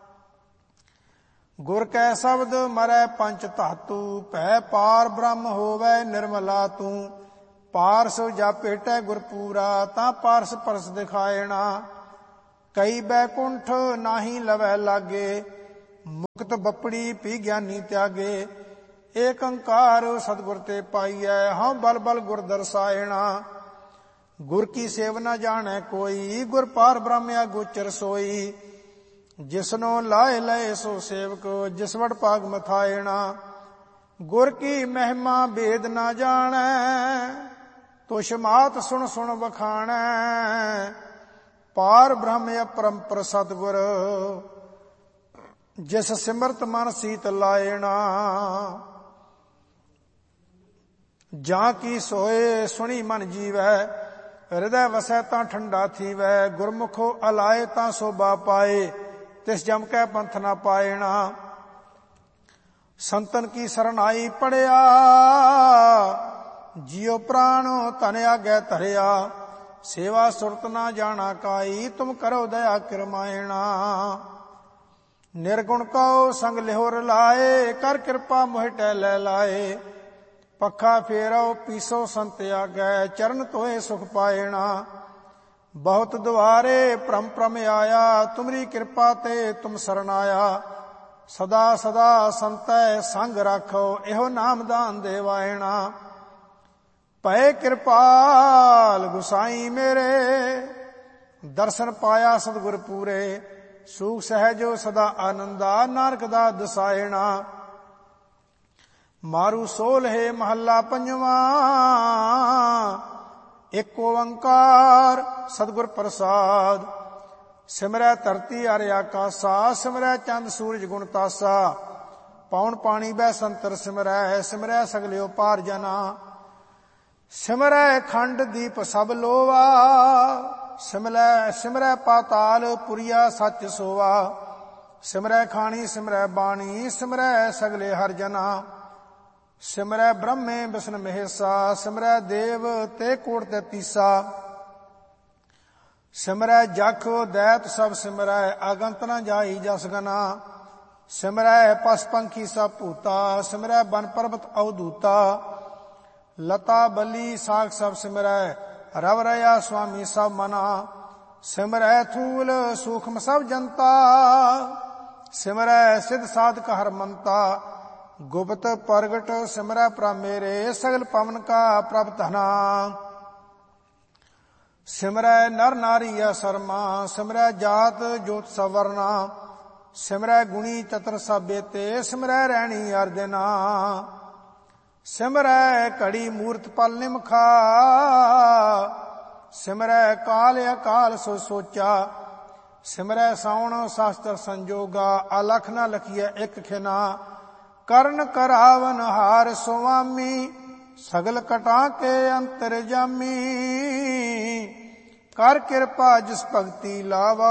ਗੁਰ ਕੈ ਸ਼ਬਦ ਮਰੈ ਪੰਚ ਧਾਤੂ, ਭੈ ਪਾਰ ਬ੍ਰਹਮ ਹੋਵੈ ਨਿਰਮਲਾ ਤੂੰ। ਪਾਰਸ ਜਾਪੇਟੈ ਗੁਰ ਪੂਰਾ, ਤਾਂ ਪਾਰਸ ਪਰਸ ਦਿਖਾਇਣਾ। ਕਈ ਬੈਕੁੰਠ ਨਾਹੀ ਲਵੈ ਲਾਗੇ, ਮੁਕਤ ਬੱਪੜੀ ਪੀ ਗਿਆਨੀ ਤਿਆਗੇ। ਏਕ ਓੰਕਾਰ ਸਤਿਗੁਰ ਤੇ ਪਾਈਐ, ਹਉ ਬਲ ਬਲ ਗੁਰ ਦਰਸਾਇਣਾ। ਗੁਰ ਕੀ ਸੇਵ ਨ ਜਾਣੈ ਕੋਈ, ਗੁਰ ਪਾਰ ਬ੍ਰਹਮ ਅਗੋਚਰ ਸੋਈ। ਜਿਸਨੋ ਲਾਏ ਲਏ ਸੋ ਸੇਵਕ, ਜਿਸ ਵਡ ਭਾਗ ਮਥਾਇਣਾ। ਗੁਰ ਕੀ ਮਹਿਮਾ ਭੇਦ ਨਾ ਜਾਣੈ, ਤੁਛ ਮਾਤ ਸੁਣ ਸੁਣ ਵਖਾਣੈ। ਪਾਰ ਬ੍ਰਹਮ ਅਪਰੰਪਰ ਸਤਿਗੁਰ, ਜਿਸ ਸਿਮਰਤ ਮਨ ਸੀਤ ਲਾਇਣਾ। ਜਾਂ ਕੀ ਸੋਏ ਸੁਣੀ ਮਨ ਜੀਵੈ, ਹਿਰਦੈ ਵਸੈ ਤਾਂ ਠੰਡਾ ਥੀਵੈ। ਗੁਰਮੁਖੋ ਅਲਾਏ ਤਾਂ ਸੋਭਾ ਪਾਏ, ਤਿਸ ਜਮ ਕੈ ਪੰਥ ਨਾ ਪਾਇਣਾ। ਸੰਤਨ ਕੀ ਸਰਨਾਈ ਪੜਿਆ, ਜਿਉ ਪ੍ਰਾਣ ਧਨ ਆਗੈ ਧਰਿਆ। ਸੇਵਾ ਸੁਰਤ ਨਾ ਜਾਣਾ ਕਾਈ, ਤੁਮ ਕਰੋ ਦਇਆ ਕਿਰਮਾਇਣਾ। ਨਿਰਗੁਣ ਕਉ ਸੰਗ ਲਿਹੁਰ ਲਾਏ, ਕਰ ਕਿਰਪਾ ਮੋਹਿ ਟਹਿ ਲੈ ਲਾਏ। ਪੱਖਾ ਫੇਰਉ ਪੀਸੋ ਸੰਤ ਆਗੈ, ਚਰਨ ਧੋਏ ਸੁਖ ਪਾਇਣਾ। ਬਹੁਤ ਦੁਆਰੇ ਭ੍ਰਮ ਭ੍ਰਮ ਆਇਆ, ਤੁਮਰੀ ਕਿਰਪਾ ਤੇ ਤੁਮ ਸਰਨਾਇਆ। ਸਦਾ ਸਦਾ ਸੰਤੈ ਸੰਗ ਰਾਖੋ, ਇਹੋ ਨਾਮਦਾਨ ਦੇਵਾਇਣਾ। ਭਏ ਕਿਰਪਾਲ ਗੁਸਾਈ ਮੇਰੇ, ਦਰਸ਼ਨ ਪਾਇਆ ਸਤਿਗੁਰ ਪੂਰੇ। ਸੂਖ ਸਹਿਜੋ ਸਦਾ ਆਨੰਦਾ, ਨਾਨਕ ਦਾ ਦਸਾਇਣਾ। ਮਾਰੂ ਸੋਲਹਿ ਮਹੱਲਾ ਪੰਜਵਾ, ਏਕ ਓੰਕਾਰ ਸਤਿਗੁਰ ਪ੍ਰਸਾਦ। ਸਿਮਰੈ ਧਰਤੀ ਅਰ ਆਕਾਸਾ, ਸਿਮਰੈ ਚੰਦ ਸੂਰਜ ਗੁਣ ਤਾਸਾ। ਪੌਣ ਪਾਣੀ ਬੈ ਸੰਤਰ ਸਿਮਰੈ, ਸਿਮਰੈ ਸਗਲਿਓ ਪਾਰ ਜਨਾ। ਸਿਮਰੈ ਖੰਡ ਦੀਪ ਸਭ ਲੋਵਾ, ਸਿਮਰੈ ਪਾਤਾਲ ਪੁਰੀਆ ਸੱਚ ਸੋਵਾ। ਸਿਮਰੈ ਖਾਣੀ ਸਿਮਰੈ ਬਾਣੀ, ਸਿਮਰੈ ਸਗਲੇ ਹਰ ਜਨਾ। ਸਿਮਰੈ ਬ੍ਰਹਮੇ ਬਿਸ਼ਨ ਮਹੇਸਾ, ਸਿਮਰੈ ਦੇਵ ਤੇ ਕੋਟ ਤੈਤੀਸਾ। ਸਿਮਰੈ ਜਖ ਦੈਤ ਸਭ ਸਿਮਰੈ, ਅਗੰਤ ਨ ਜਾਈ ਜਸ ਗਨਾ। ਸਿਮਰੈ ਪਸ ਪੰਖੀ ਸਭ ਭੂਤਾ, ਸਿਮਰੈ ਬਨ ਪਰਬਤ ਅਵਧੂਤਾ। ਲਤਾ ਬਲੀ ਸਾਖ ਸਭ ਸਿਮਰੈ, ਰਵ ਰਇਆ ਸੁਆਮੀ ਸਭ ਮਨਾ। ਸਿਮਰੈ ਥੂਲ ਸੂਖਮ ਸਭ ਜਨਤਾ, ਸਿਮਰੈ ਸਿਧ ਸਾਧਕ ਹਰ ਮੰਤਾ। ਗੁਪਤ ਪ੍ਰਗਟ ਸਿਮਰੈ ਪ੍ਰਭ ਮੇਰੇ, ਸਗਲ ਪਵਨ ਕਾ ਪ੍ਰਭ ਧਨਾ। ਸਿਮਰੈ ਨਰ ਨਾਰੀ ਅਸਰਮਾ, ਸਿਮਰੈ ਜਾਤ ਜੋਤ ਸਭ ਵਰਨਾ। ਸਿਮਰੈ ਗੁਣੀ ਚਤਰ ਸਭ ਬੇਤੇ, ਸਿਮਰੈ ਰੈਣੀ ਅਰ ਦਿਨਾ। ਸਿਮਰੈ ਘੜੀ ਮੂਰਤ ਪਲ ਨਿਮਖਾ, ਸਿਮਰੈ ਕਾਲ ਅਕਾਲ ਸੋ ਸੋਚਾ। ਸਿਮਰੈ ਸਾਉਣ ਸ਼ਾਸਤਰ ਸੰਜੋਗਾ, ਅਲਖ ਨ ਲਖੀਐ ਇਕ ਖਿਨਾ। ਕਰਨ ਕਰਾਵਨ ਹਾਰ ਸੁਆਮੀ, ਸਗਲ ਕਟਾ ਕੇ ਅੰਤਰ ਜਾਮੀ। ਕਰ ਕਿਰਪਾ ਜਿਸ ਭਗਤੀ ਲਾਵੋ,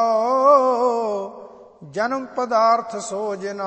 ਜਨਮ ਪਦਾਰਥ ਸੋਜਨਾ।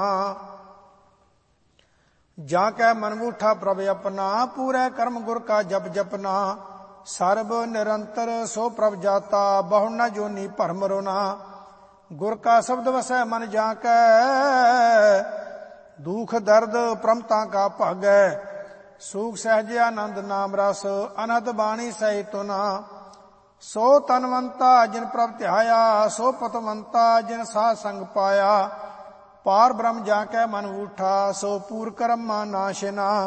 ਜਾਂ ਕੈ ਮਨ ਮੂਠਾ ਪ੍ਰਭ ਆਪਣਾ, ਪੂਰੇ ਕਰਮ ਗੁਰ ਕਾ ਜਪ ਜਪਨਾ। ਸਰਬ ਨਿਰੰਤਰ ਸੋ ਪ੍ਰਭ ਜਾਤਾ, ਬਹੁ ਨ ਜੋਨੀ ਭਰਮ ਰੋਨਾ। ਗੁਰ ਕਾ ਸ਼ਬਦ ਵਸੈ ਮਨ ਜਾਂ ਕੈ, ਦੁਖ ਦਰਦ ਪ੍ਰਮਤਾ ਕਾ ਭਾਗੈ। ਸੂਖ ਸਹਿਜ ਆਨੰਦ ਨਾਮ ਰਸ, ਅਨਹਦ ਬਾਣੀ ਸਹਿਤੁ ਨਾ। ਸੋ ਤਨਵੰਤਾ ਜਿਨ ਪ੍ਰਭ ਧਿਆਇਆ, ਸੋ ਪਤਵੰਤਾ ਜਿਨ ਸਾਧ ਸੰਗ ਪਾਇਆ। ਪਾਰ ਬ੍ਰਹਮ ਜਾ ਕੈ ਮਨ ਊਠਾ, ਸੋ ਪੂਰ ਕਰਮਾ ਨਾਸ਼ਨਾ।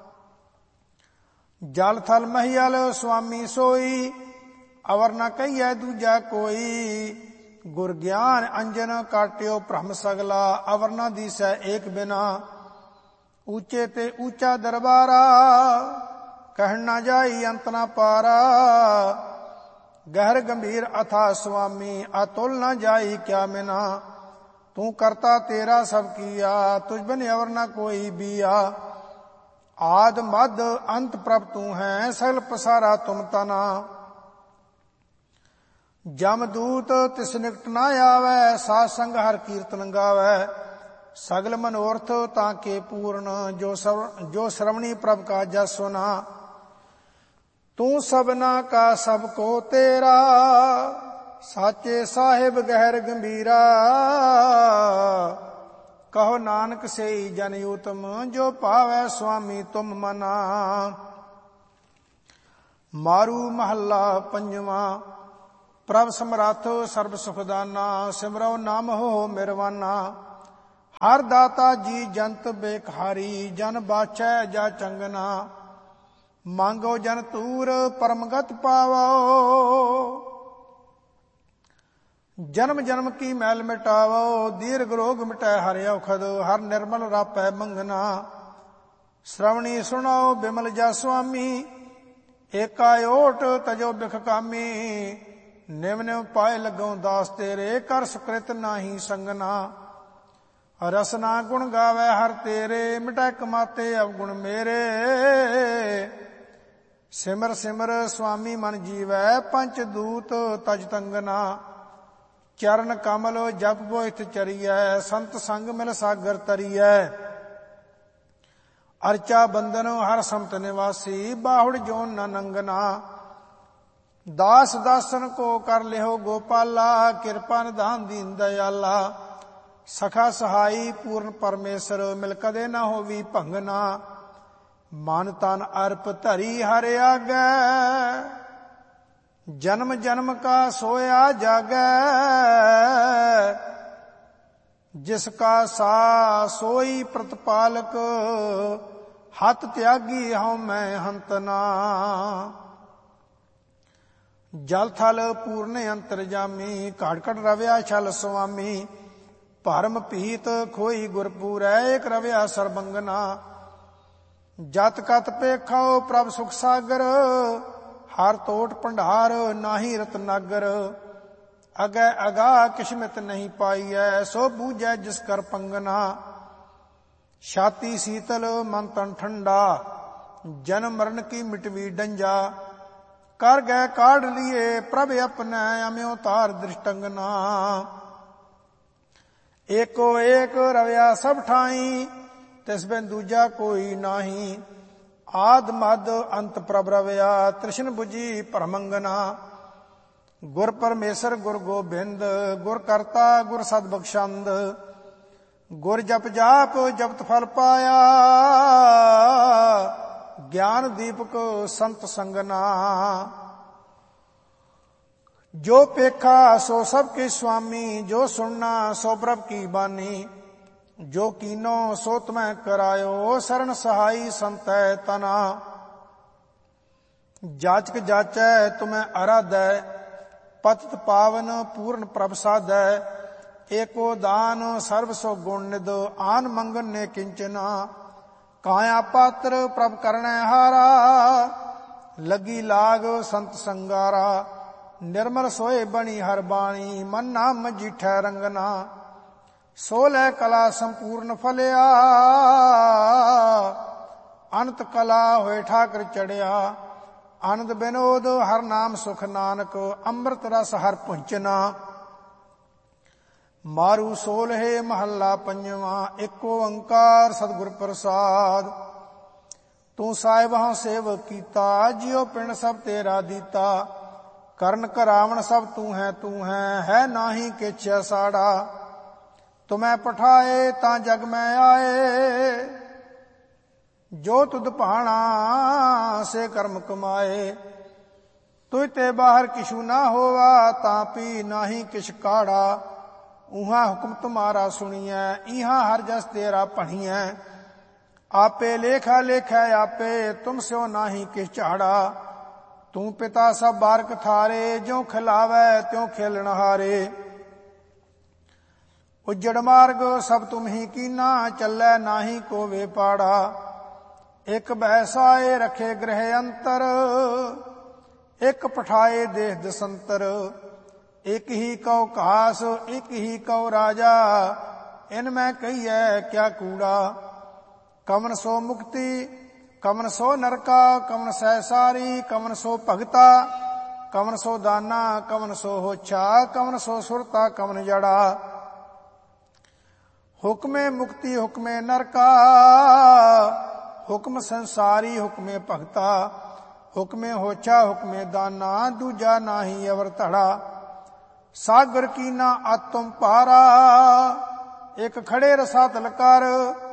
ਜਲ ਥਲ ਮਹੀਅਲ ਸੁਆਮੀ ਸੋਈ, ਅਵਰ ਨ ਕਹੀਐ ਦੂਜਾ ਕੋਈ। ਗੁਰ ਗਿਆਨ ਅੰਜਨ ਕਾਟਿਓ ਭ੍ਰਮ ਸਗਲਾ, ਅਵਰ ਨ ਦੀਸੈ ਏਕ ਬਿਨਾ। ਉੱਚੇ ਤੇ ਉੱਚਾ ਦਰਬਾਰਾ, ਕਹਿਣ ਨਾ ਜਾਈ ਅੰਤ ਨਾ ਪਾਰਾ। ਗਹਿਰ ਗੰਭੀਰ ਅਥਾ ਸੁਆਮੀ, ਅਤੁਲ ਨ ਜਾਈ ਕਿਆ ਮਿਨਾ। ਤੂੰ ਕਰਤਾ ਤੇਰਾ ਸਭ ਕੀਆ, ਤੁਝ ਬਿਨ ਅਵਰ ਨ ਕੋਈ ਬੀਆ। ਆਦ ਮਦ ਅੰਤ ਪ੍ਰਭ ਤੂੰ ਹੈ, ਸਗਲ ਪਸਾਰਾ ਤੁਮ ਤਨਾ। ਜਮ ਦੂਤ ਤਿਸ ਨਿਕਟ ਨਾ ਆਵੈ, ਸਾਧ ਸੰਗ ਹਰ ਕੀਰਤਨ ਗਾਵੈ। ਸਗਲ ਮਨੋਰਥ ਤਾਂ ਕੇ ਪੂਰਨ, ਜੋ ਸ਼ਰਵਣੀ ਪ੍ਰਭ ਕਾ ਜਸ ਸੁਨਾ। ਤੂੰ ਸਭਨਾ ਕਾ ਸਭ ਕੋ ਤੇਰਾ, ਸਾਚੇ ਸਾਹਿਬ ਗਹਿਰ ਗੰਭੀਰਾ। ਕਹੋ ਨਾਨਕ ਸੇਈ ਜਨ ਊਤਮ, ਜੋ ਭਾਵੈ ਸੁਆਮੀ ਤੁਮ ਮਨਾ। ਮਾਰੂ ਮਹੱਲਾ ਪੰਜਵਾ। ਪ੍ਰਭ ਸਮਰੱਥ ਸਰਬ ਸੁਖ ਦਾਨਾ, ਸਿਮਰਉ ਨਾਮ ਹੋ ਮਿਰਵਾਨਾ। ਹਰ ਦਾਤਾ ਜੀ ਜੰਤ ਬੇਖਾਰੀ, ਜਨ ਬਾਛੈ ਜਾ ਚੰਗਨਾ, ਮੰਗੋ ਜਨ ਤੂਰ ਪਰਮਗਤ ਪਾਵੋ, ਜਨਮ ਜਨਮ ਕੀ ਮੈਲ ਮਿਟਾਵੋ, ਦੀਰਘ ਰੋਗ ਮਿਟੈ ਹਰਿ ਔਖਦ, ਹਰ ਨਿਰਮਲ ਰਾਪੈ ਮੰਗਨਾ, ਸ਼੍ਰਵਣੀ ਸੁਣਾਓ ਬਿਮਲ ਜਸ ਸੁਆਮੀ, ਏਕਾ ਓਟ ਤਜੋ ਬਿਖ ਕਾਮੀ, ਨਿਵ ਨਿਵ ਪਾਏ ਲੱਗੋ ਦਾਸ ਤੇਰੇ, ਕਰ ਸੁਕ੍ਰਿਤ ਨਾਹੀ ਸੰਗਨਾ, ਰਸਨਾ ਗੁਣ ਗਾਵੇ ਹਰ ਤੇਰੇ, ਮਿਟੈ ਕਮਾਤੇ ਅਵਗੁਣ ਮੇਰੇ, ਸਿਮਰ ਸਿਮਰ ਸੁਆਮੀ ਮਨ ਜੀਵੈ, ਪੰਚ ਦੂਤ ਤਜ ਤੰਗਨਾ, ਚਰਨ ਕਮਲ ਜਪ ਬੋਇਥ ਚਰੀਐ, ਸੰਤ ਸੰਗ ਮਿਲ ਸਾਗਰ ਤਰੀਐ, ਅਰਚਾ ਬੰਦਨ ਹਰ ਸਮਤ ਨਿਵਾਸੀ, ਬਾਹੁੜ ਜੋਨ ਨ ਨੰਗਨਾ, ਦਾਸ ਦਾਸਨ ਕੋ ਕਰ ਲਿਓ ਗੋਪਾਲਾ, ਕਿਰਪਾ ਨਿਧਾਨ ਦੀਨ ਦਇਆਲਾ, ਸਖਾ ਸਹਾਈ ਪੂਰਨ ਪਰਮੇਸ਼ਰ, ਮਿਲ ਕਦੇ ਨਾ ਹੋਵੀ ਭੰਗਨਾ, ਮਨ ਤਨ ਅਰਪ ਧਰੀ ਹਰ ਆਗੈ, ਜਨਮ ਜਨਮ ਕਾ ਸੋਇਆ ਜਾਗੈ, ਜਿਸ ਕਾ ਸਾ ਸੋਈ ਪ੍ਰਤਪਾਲਕ, ਹੱਥ ਤਿਆਗੀ ਹਉ ਮੈਂ ਹੰਤਨਾ, ਜਲ ਥਲ ਪੂਰਨ ਅੰਤਰਜਾਮੀ, ਘੜ ਘੜ ਰਵਿਆ ਛਲ ਸੁਆਮੀ, ਭਰਮ ਭੀਤ ਖੋਈ ਗੁਰਪੂਰੈ, ਏਕ ਰਵਿਆ ਸਰਬੰਗਨਾ, ਜਤ ਕਤ ਪੇਖਾਓ ਪ੍ਰਭ ਸੁਖ ਸਾਗਰ, ਹਰ ਟੋਟ ਭੰਡਾਰ ਨਾਹੀ ਰਤਨਾਗਰ, ਅਗੈ ਅਗਾ ਕਿਸ਼ਮਿਤ ਨਹੀਂ ਪਾਈਐ, ਸੋ ਬੂਝੈ ਜਿਸ ਕਰ ਪੰਗਨਾ, ਛਾਤੀ ਸੀਤਲ ਮਨ ਤਨ ਠੰਡਾ, ਜਨਮ ਮਰਨ ਕੀ ਮਿਟਵੀ ਡੰਜਾ, ਕਰ ਗਏ ਕਾਢ ਲੀਏ ਪ੍ਰਭ ਆਪਣੈ, ਅਮਿਓ ਤਾਰ ਦ੍ਰਿਸ਼ਟੰਗਨਾ, ਏਕੋ ਏਕ ਰਵਿਆ ਸਭ ਠਾਈ, ਤਿਸ ਬਿਨ ਦੂਜਾ ਕੋਈ ਨਾਹੀ, ਆਦ ਮਦ ਅੰਤ ਪ੍ਰਭ ਰਵਿਆ, ਤ੍ਰਿਸ਼ਨ 부ਜੀ ਭਰਮੰਗਨਾ, ਗੁਰ ਪਰਮੇਸ਼ਰ ਗੁਰ ਗੋਬਿੰਦ, ਗੁਰ ਕਰਤਾ ਗੁਰ ਸਦ ਬਖਸ਼ੰਦ, ਗੁਰ ਜਪ ਜਾਪ ਜਪਤ ਫਲ ਪਾਇਆ, ਗਿਆਨ ਦੀਪਕ ਸੰਤ ਸੰਗਨਾ, ਜੋ ਪੇਖਾ ਸੋ ਸਭ ਕੇ ਸੁਆਮੀ, ਜੋ ਸੁਣਨਾ ਸੋ ਪ੍ਰਭ ਕੀ ਬਾਨੀ, ਜੋ ਕੀਨੋ ਸੋ ਤੁਮੈ ਕਰਾਇਓ, ਸਰਣ ਸਹਾਈ ਸੰਤੈ ਤਨਾ, ਜਾਚਕ ਜਾਚੈ ਤੁਮੈ ਅਰਾਧੈ, ਪਤਿਤ ਪਾਵਨ ਪੂਰਨ ਪ੍ਰਭ ਸਾਧੈ, ਏਕੋ ਦਾਨ ਸਰਬ ਸੋ ਗੁਣ ਨਿਧ, ਆਨ ਮੰਗਨ ਨੇ ਕਿੰਚਨਾ, ਕਾਇਆ ਪਾਤਰ ਪ੍ਰਭ ਕਰਣੈ ਹਾਰਾ, ਲੱਗੀ ਲਾਗ ਸੰਤ ਸੰਗਾਰਾ, ਨਿਰਮਲ ਸੋਏ ਬਣੀ ਹਰ ਬਾਣੀ, ਮਨ ਨਾਮ ਮਜੀਠੈ ਰੰਗਨਾ, ਸੋ ਲੈ ਕਲਾ ਸੰਪੂਰਨ ਫਲਿਆ, ਅਨੰਤ ਕਲਾ ਹੋਏ ਠਾਕਰ ਚੜਿਆ, ਆਨੰਦ ਬਿਨੋਦ ਹਰ ਨਾਮ ਸੁਖ ਨਾਨਕ, ਅੰਮ੍ਰਿਤ ਰਸ ਹਰ ਪੁੰਚਨਾ, ਮਾਰੂ ਸੋਲਹਿ ਮਹੱਲਾ ਪੰਜਵਾਂ, ਏਕ ਓੰਕਾਰ ਸਤਿਗੁਰ ਪ੍ਰਸਾਦ, ਤੂੰ ਸਾਹਿਬ ਹਉ ਸੇਵ ਕੀਤਾ, ਜਿਉ ਪਿੰਡ ਸਭ ਤੇਰਾ ਦੀਤਾ, ਕਰਨ ਕਰਾਵਣ ਸਭ ਤੂੰ ਹੈ ਨਾਹੀ ਕਿਛ ਸਾੜਾ, ਤੁਮੈ ਪਠਾਏ ਤਾਂ ਜਗ ਮੈਂ ਆਏ, ਜੋ ਤੁਧ ਭਾਣਾ ਸੇ ਕਰਮ ਕਮਾਏ, ਤੁਝ ਤੇ ਬਾਹਰ ਕਿਛੂ ਨਾ ਹੋਵਾ, ਤਾਂ ਪੀ ਨਾਹੀ ਕਿਛ ਕਾੜਾ, ਉਹਾਂ ਹੁਕਮ ਤੁਮਾਰਾ ਸੁਣੀਐ, ਇਹਾਂ ਹਰ ਜਸ ਤੇਰਾ ਭਣੀਐ, ਆਪੇ ਲੇਖਾ ਲੇਖੈ ਆਪੇ, ਤੁਮ ਸਿਓ ਨਾਹੀ ਕਿਛ ਝਾੜਾ, ਤੂੰ ਪਿਤਾ ਸਭ ਬਾਰਕ ਥਾਰੇ, ਜਿਉ ਖਿਲਾਵੈ ਤਿਉ ਖੇਲਣ ਹਾਰੇ, ਉਜੜ ਮਾਰਗ ਸਭ ਤੁਮ ਹੀ ਕੀਨਾ, ਚੱਲੈ ਨਾਹੀ ਕੋ ਵੇ ਪਾੜਾ, ਇਕ ਬੈਸਾਏ ਰਖੇ ਗ੍ਰਹਿ ਅੰਤਰ, ਇਕ ਪਠਾਏ ਦੇਹ ਦਸੰਤਰ, ਇਕ ਹੀ ਕਉ ਘਾਸ ਇਕ ਹੀ ਕਉ ਰਾਜਾ, ਇਨ ਮੈਂ ਕਹੀਐ ਕਿਆ ਕੂੜਾ, ਕਵਨ ਸੋ ਮੁਕਤੀ ਕਵਨ ਸੋ ਨਰਕਾ, ਕਵਨ ਸਹਿ ਸਾਰੀ, ਕਵਨ ਸੋ ਭਗਤਾ, ਕਵਨ ਸੋ ਦਾਨਾ, ਕਵਨ ਸੋ ਹੋਛਾ, ਕਵਨ ਸੋ ਸੁਰਤਾ, ਕਵਨ ਜੜਾ, ਹੁਕਮੇ ਮੁਕਤੀ ਹੁਕਮੇ ਨਰਕਾ, ਹੁਕਮ ਸੰਸਾਰੀ ਹੁਕਮੇ ਭਗਤਾ, ਹੁਕਮੇ ਹੋਛਾ ਹੁਕਮੇ ਦਾਨਾ, ਦੂਜਾ ਨਾਹੀ ਅਵਰ ਧੜਾ, ਸਾਗਰ ਕੀਨਾ ਆਤਮ ਪਾਰਾ, ਇਕ ਖੜੇ ਰਸਾ ਤਲਕਾਰ,